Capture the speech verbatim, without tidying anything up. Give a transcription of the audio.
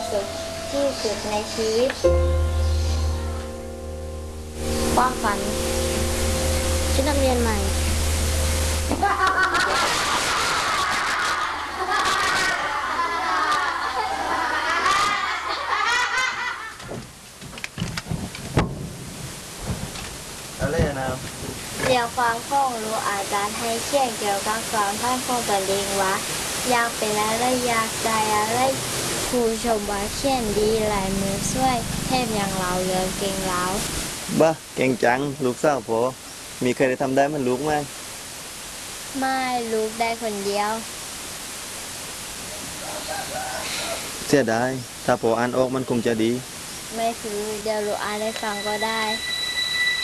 สุดที่สุดในชีวิตความฝันชุดนักเรียนใหม่อะไรนะเดี๋ยวความข้องรู้อาจารย์ให้เขียนเกี่ยวกับความท่านข้องตัวเองว่าอยากเป็นอะไรอยากได้อะไรครูชมว่าเขียนดีลายมือช่วยเทพอย่างเราเรือเก่งเราบ้าเก่งจังลูกสาวพอมีใครได้ทำได้มันลูกไหมไม่ลูกได้คนเดียวเสียดายถ้าพออ่านออกมันคงจะดีไม่คือเดี๋ยวลูกอ่านให้ฟังก็ได้